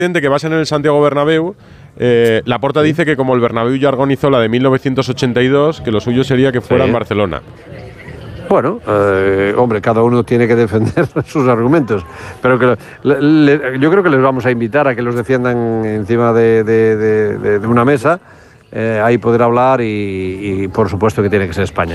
Que va a ser en el Santiago Bernabéu. Laporta dice que como el Bernabéu ya organizó la de 1982, que lo suyo sería que fuera en Barcelona. Bueno, hombre, cada uno tiene que defender sus argumentos, pero que yo creo que les vamos a invitar a que los defiendan encima de una mesa. Ahí poder hablar y por supuesto que tiene que ser España.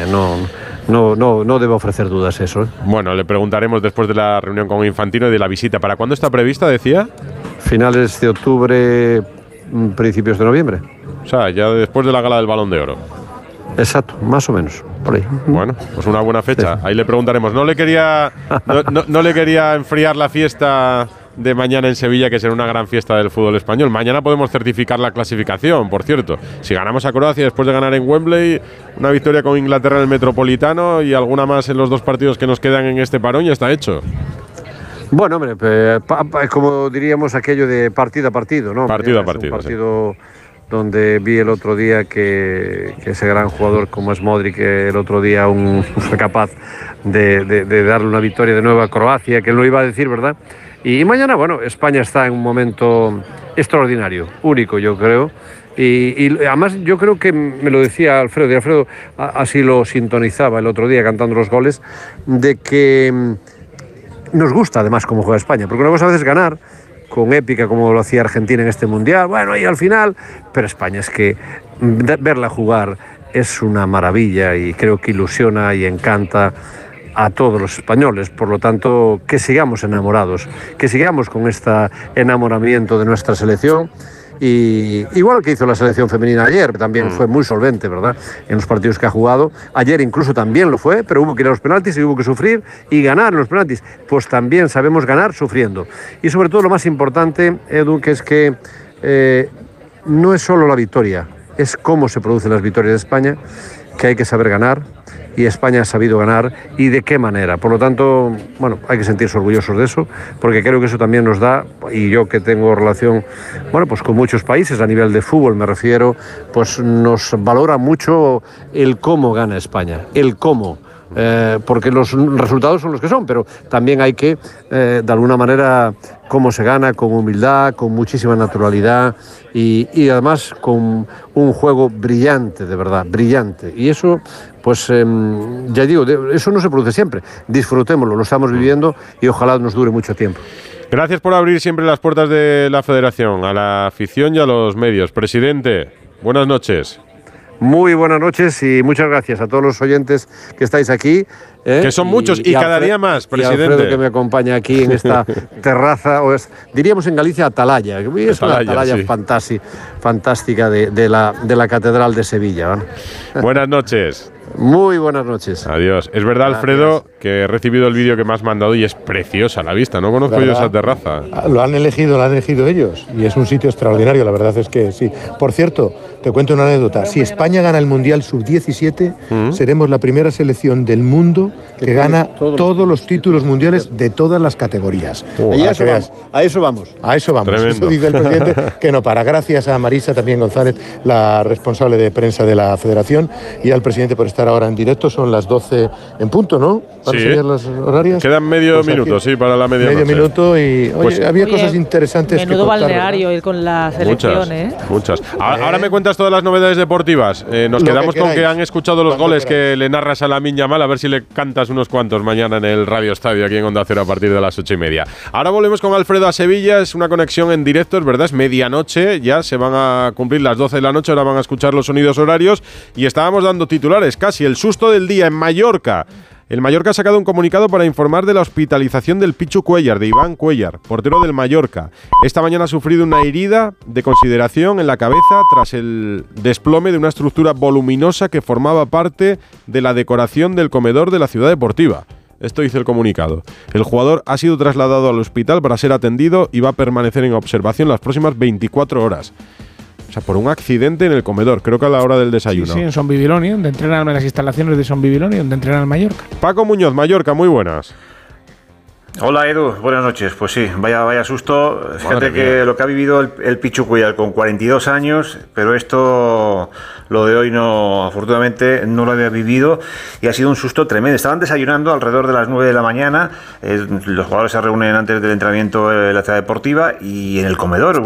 No debe ofrecer dudas eso. Bueno, le preguntaremos después de la reunión con Infantino y de la visita. ¿Para cuándo está prevista, decía? Finales de octubre, principios de noviembre. O sea, ya después de la gala del Balón de Oro. Exacto, más o menos, por ahí. Bueno, pues una buena fecha. Sí. Ahí le preguntaremos. No le quería enfriar la fiesta de mañana en Sevilla, que será una gran fiesta del fútbol español. Mañana podemos certificar la clasificación, por cierto. Si ganamos a Croacia después de ganar en Wembley, una victoria con Inglaterra en el Metropolitano y alguna más en los 2 partidos que nos quedan en este parón, ya está hecho. Bueno, hombre, como diríamos aquello de partido a partido, ¿no? Partido a partido. Un partido sí. Donde vi el otro día que ese gran jugador como es Modric, que el otro día fue capaz de darle una victoria de nuevo a Croacia, que él lo iba a decir, ¿verdad? Y mañana, bueno, España está en un momento extraordinario, único, yo creo. Y además yo creo que me lo decía Alfredo, y Alfredo así lo sintonizaba el otro día cantando los goles, de que nos gusta además cómo juega España, porque una cosa a veces ganar con épica como lo hacía Argentina en este Mundial, bueno, y al final, pero España es que verla jugar es una maravilla y creo que ilusiona y encanta a todos los españoles. Por lo tanto, que sigamos enamorados, que sigamos con este enamoramiento de nuestra selección. Y igual que hizo la selección femenina ayer, también fue muy solvente, ¿verdad?, en los partidos que ha jugado. Ayer incluso también lo fue, pero hubo que ir a los penaltis y hubo que sufrir y ganar en los penaltis. Pues también sabemos ganar sufriendo. Y sobre todo lo más importante, Edu, que es que no es solo la victoria, es cómo se producen las victorias de España, que hay que saber ganar. Y España ha sabido ganar, y de qué manera. Por lo tanto, bueno, hay que sentirse orgullosos de eso, porque creo que eso también nos da, y yo que tengo relación, bueno, pues con muchos países, a nivel de fútbol me refiero, pues nos valora mucho el cómo gana España, el cómo. Porque los resultados son los que son, pero también hay que, de alguna manera, cómo se gana, con humildad, con muchísima naturalidad y además con un juego brillante, de verdad, brillante. Y eso, pues ya digo, eso no se produce siempre. Disfrutémoslo, lo estamos viviendo y ojalá nos dure mucho tiempo. Gracias por abrir siempre las puertas de la Federación, a la afición y a los medios. Presidente, buenas noches. Muy buenas noches y muchas gracias a todos los oyentes que estáis aquí. Que son muchos y cada día más, presidente. Y Alfredo, que me acompaña aquí en esta terraza, diríamos en Galicia Atalaya. Es una Atalaya sí. Fantástica de la Catedral de Sevilla, ¿vale? Buenas noches. Muy buenas noches. Adiós. Es verdad, Alfredo, que he recibido el vídeo que me has mandado y es preciosa la vista. No conozco yo esa terraza. Lo han elegido ellos y es un sitio extraordinario, la verdad es que sí. Por cierto, te cuento una anécdota. Si España gana el Mundial Sub-17, seremos la primera selección del mundo que gana todos los títulos mundiales de todas las categorías. A eso vamos. Tremendo. Eso dice el presidente, que no para. Gracias a Marisa también González, la responsable de prensa de la Federación, y al presidente por estar ahora en directo. Son las 12 en punto, ¿no? Para seguir las horarias. Quedan medio minuto, sí, para la medianoche. Medio minuto y había cosas interesantes menudo que contar, balneario ir con la selección, Muchas. Ahora me cuentas todas las novedades deportivas. Nos quedamos con que han escuchado los goles que le narras a Lamine Yamal, a ver si le cantas unos cuantos mañana en el Radio Estadio aquí en Onda Cero a partir de las 8:30. Ahora volvemos con Alfredo a Sevilla. Es una conexión en directo, es verdad, es medianoche, ya se van a cumplir las 12 de la noche, ahora van a escuchar los sonidos horarios y estábamos dando titulares, casi el susto del día en Mallorca. El Mallorca ha sacado un comunicado para informar de la hospitalización del Pichu Cuéllar, de Iván Cuéllar, portero del Mallorca. Esta mañana ha sufrido una herida de consideración en la cabeza tras el desplome de una estructura voluminosa que formaba parte de la decoración del comedor de la ciudad deportiva. Esto dice el comunicado. El jugador ha sido trasladado al hospital para ser atendido y va a permanecer en observación las próximas 24 horas. O sea, por un accidente en el comedor, creo que a la hora del desayuno. Sí, en Son Bibiloni, donde entrenan en las instalaciones de Son Bibiloni, donde entrenan en Mallorca. Paco Muñoz, Mallorca, muy buenas. Hola Edu, buenas noches. Pues sí, vaya susto. Fíjate que lo que ha vivido el Pichu Cuyal con 42 años, pero esto, lo de hoy no, afortunadamente no lo había vivido y ha sido un susto tremendo. Estaban desayunando alrededor de las 9 de la mañana, los jugadores se reúnen antes del entrenamiento en la ciudad deportiva y en el comedor